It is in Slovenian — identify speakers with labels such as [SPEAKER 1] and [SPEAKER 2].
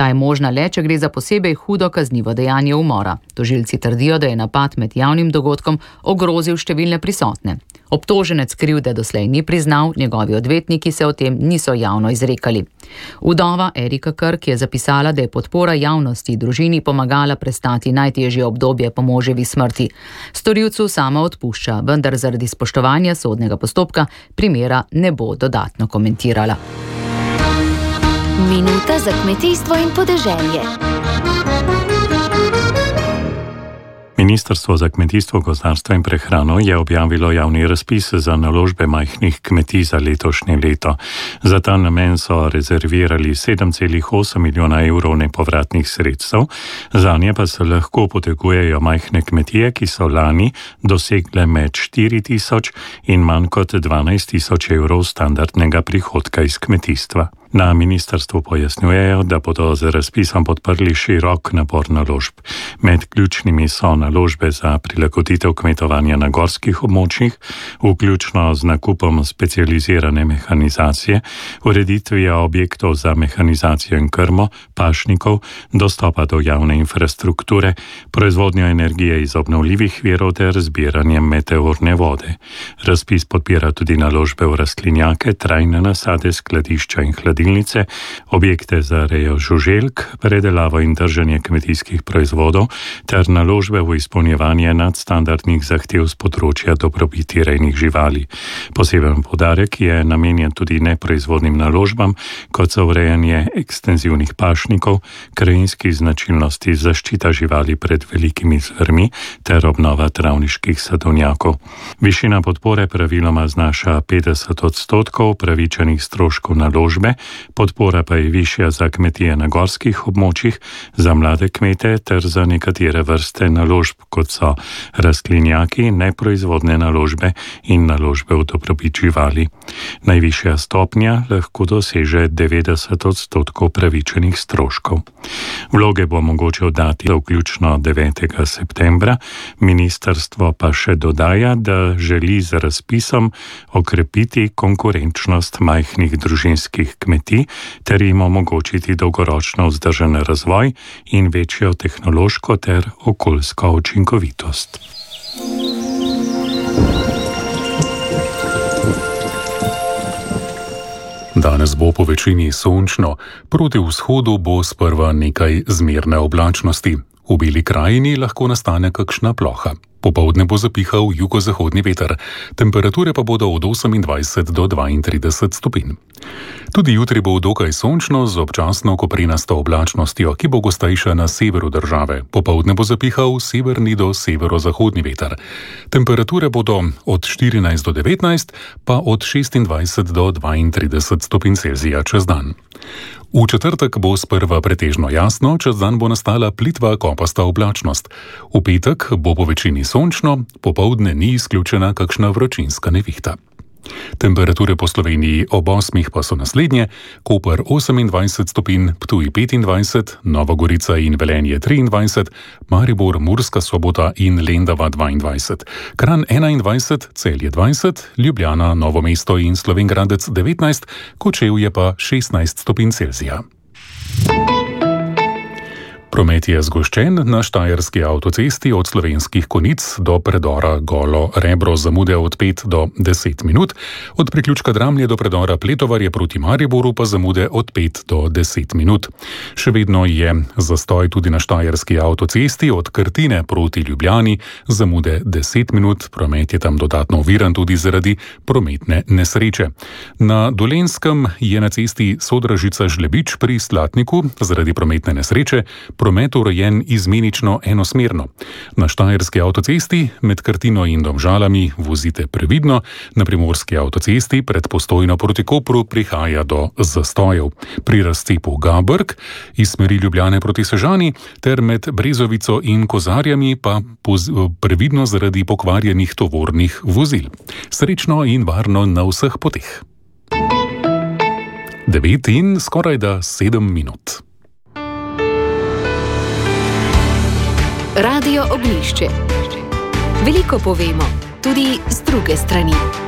[SPEAKER 1] Ta je možna le, če gre za posebej hudo kaznivo dejanje umora. Tožilci trdijo, da je napad med javnim dogodkom ogrozil številne prisotne. Obtoženec krivde doslej ni priznal, njegovi odvetniki se o tem niso javno izrekali. Vdova Erika Krk je zapisala, da je podpora javnosti družini pomagala prestati najtežje obdobje po moževi smrti. Storilcu sama odpušča, vendar zaradi spoštovanja sodnega postopka primera ne bo dodatno komentirala.
[SPEAKER 2] Minuta za kmetijstvo in podeželje.
[SPEAKER 3] Ministrstvo za kmetijstvo, gozdarstvo in prehrano je objavilo javni razpis za naložbe majhnih kmetij za letošnje leto. Za ta namen so rezervirali 7,8 milijona evrov nepovratnih sredstev, zanje pa se lahko potegujejo majhne kmetije, ki so lani dosegle med 4 tisoč in manj kot 12 tisoč evrov standardnega prihodka iz kmetijstva. Na ministrstvu pojasnjujejo, da bodo z razpisom podprli širok nabor naložb. Med ključnimi so naložbe za prilagoditev kmetovanja na gorskih območjih, vključno z nakupom specializirane mehanizacije, ureditvijo objektov za mehanizacijo in krmo, pašnikov, dostopa do javne infrastrukture, proizvodnjo energije iz obnovljivih virov ter zbiranjem meteorne vode. Razpis podpira tudi naložbe v rastlinjake, trajne nasade, skladišča in hladilnice, objekte za rejo žuželk, predelavo in trženje kmetijskih proizvodov ter naložbe v izpolnjevanje nadstandardnih zahtev z področja dobrobiti rejnih živali. Poseben poudarek je namenjen tudi neproizvodnim naložbam, kot so urejanje ekstenzivnih pašnikov, krajinskih značilnosti, zaščita živali pred velikimi zvermi ter obnova travniških sadovnjakov. Višina podpore praviloma znaša 50% upravičenih stroškov naložbe, podpora pa je višja za kmetije na gorskih območjih, za mlade kmete ter za nekatere vrste naložb, kot so rastlinjaki, neproizvodne naložbe in naložbe v dobrobit živali. Najvišja stopnja lahko doseže 90% pravičenih stroškov. Vloge bo mogoče oddati do vključno 9. septembra. Ministrstvo pa še dodaja, da želi z razpisom okrepiti konkurenčnost majhnih družinskih kmetij ter jim omogočiti dolgoročno vzdržen razvoj in večjo tehnološko ter okoljsko učinkovitost.
[SPEAKER 4] Danes bo po večini sončno, proti vzhodu bo sprva nekaj zmerne oblačnosti. V Beli krajini lahko nastane kakšna ploha. Popoldne bo zapihal jugozahodni veter, temperature pa bodo od 28 do 32 stopinj. Tudi jutri bo dokaj sončno z občasno koprenasto oblačnostjo, ki bo gostejša na severu države. Popoldne bo zapihal severni do severozahodni veter. Temperature bodo od 14 do 19, pa od 26 do 32 stopinj Celzija čez dan. V četrtek bo sprva pretežno jasno, čez dan bo nastala plitva kopasta oblačnost. V petek bo po večini sončno, popoldne ni izključena kakšna vročinska nevihta. Temperature po Sloveniji ob 8 pa so naslednje: Koper 28 stopinj, Ptuj 25, Nova Gorica in Velenje 23, Maribor, Murska Sobota in Lendava 22, Kranj 21, Celje 20, Ljubljana, Novo mesto in Slovenj Gradec 19, Kočevje pa 16 stopinj Celzija. Promet je zgoščen na Štajerski avtocesti od Slovenskih Konjic do predora Golo Rebro, zamude od 5 do 10 minut, od priključka Dramlje do predora Pletovarje proti Mariboru pa zamude od 5 do 10 minut. Še vedno je zastoj tudi na Štajerski avtocesti od Krtine proti Ljubljani, zamude 10 minut, promet je tam dodatno oviran tudi zaradi prometne nesreče. Na Dolenjskem je na cesti Sodražica-Žlebič pri Slatniku zaradi prometne nesreče promet urejen izmenično enosmerno. Na Štajerski avtocesti med Krtino in Domžalami vozite previdno, na Primorski avtocesti pred Postojno proti Kopru prihaja do zastojev. Pri razcepu Gabrk iz smeri Ljubljane proti Sežani ter med Brezovico in Kozarjami pa previdno zaradi pokvarjenih tovornih vozil. Srečno in varno na vseh poteh. 9 in skorajda 7 minut.
[SPEAKER 2] Radio Oglišče. Veliko povemo, tudi z druge strani.